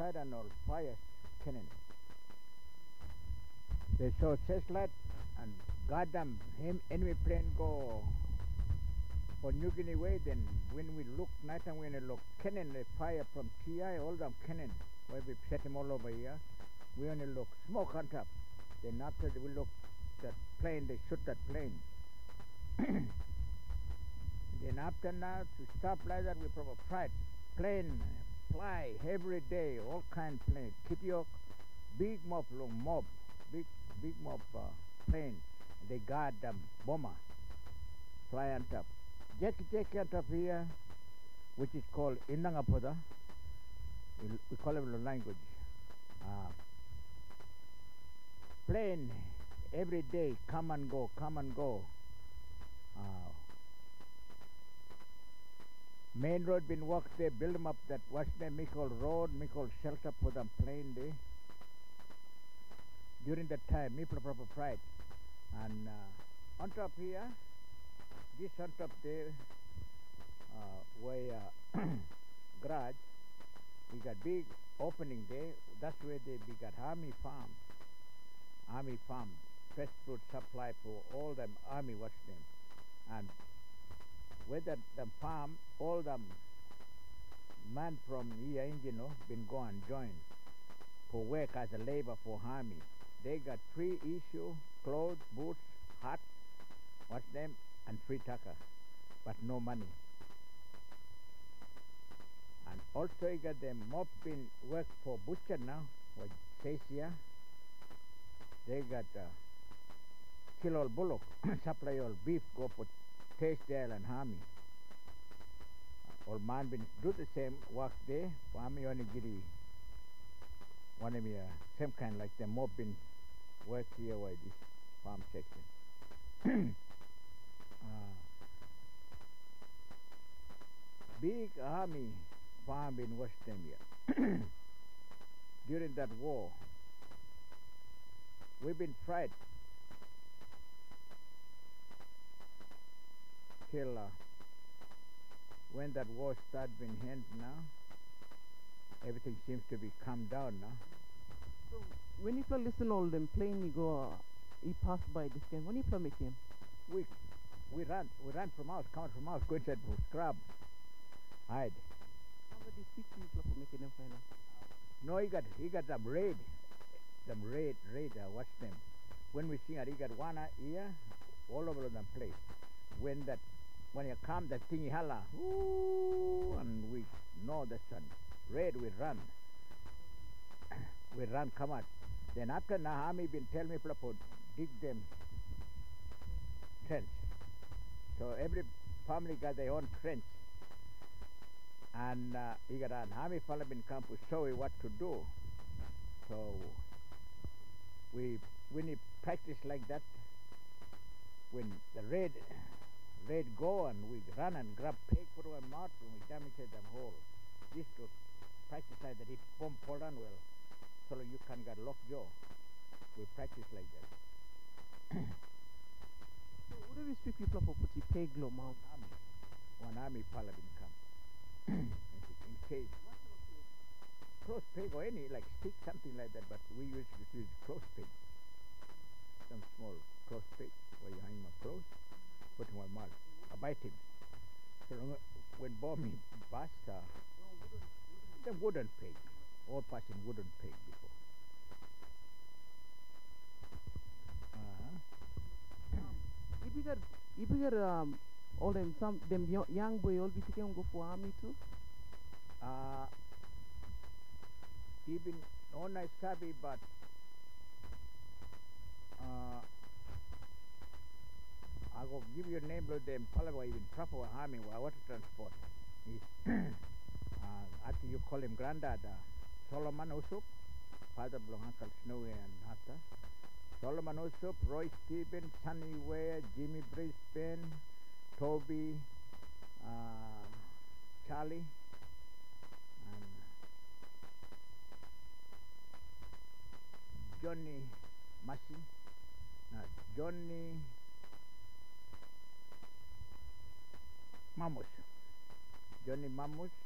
outside and all fires cannon. They saw searchlight and goddamn him enemy plane go for New Guinea way. Then when we look night and when we look cannon, they fire from TI, all them cannon, where we set them all over here. We only look smoke on top. Then after we look that plane, they shoot that plane. Then after now, to stop like that, we probably fright. Plane fly every day, all kind of plane. Kittiok, big mob, long mob, big mob plane. They guard them, bomber, fly on top. Jackie on top here, which is called Indangapoda. We call it in language. Plane every day, come and go. Main road been worked there, build them up that what's name, Mikol Road, Mikol shelter for them plane there. During that time, me proper fright. And on top here, this on top there, where garage, we got big opening there. That's where we got army farm. Fresh fruit supply for all them army what's name. And where the farm, all them man from here, been go and join for work as a labor for army. They got free issue, clothes, boots, hat, what's name, and free tucker, but no money. And also you got them mob been work for butcher now, what says here. They got kill all bullock, supply all beef, go for Tasedale and army. All man been do the same work there. Army only giri one of me same kind like the mob been work here with this farm section. Big army farm in West India. During that war, we've been fried till when that war started being end now, everything seems to be calmed down now. So when you listen all them plane, you go, he passed by this game. When you make him? We ran from house, come out from house, go inside for scrub, hide. How about these people for making them final? No, he got them raid, what's them? When we sing it, he got one ear all over the place. When you come, that thing you holla, ooh, and we know the sun. Raid, we run. We run, come out. Then after Nahami been tell me people dig them trench. So every family got their own trench. And he got an army fella been come to show you what to do. So when he practice like that, when the raid go and we run and grab pig for our mouth and we damage them whole. This to practice like that. If bomb fall down well, so you can get locked jaw. We practice like that. So what do we speak people for put pig low mount? One army fella been come. In case. Close pig or any like stick, something like that, but we used to use close pig. Some small close pig where you hang my clothes. Put in my mouth. I bite him. So when bombing bust, the wooden pig. All passing wooden pig before. If you get all them young boy all be taking go for army too? Even on I sabi, but I will give you a name of them, Palawa, even proper army, water transport. I think you call him Granddad, Solomon Usup, father of Uncle Snowy and Hata. Solomon Usup, Roy Stevens, Sonny Ware, Jimmy Brisbane, Toby, Charlie, and Johnny Massey, Johnny Mamus.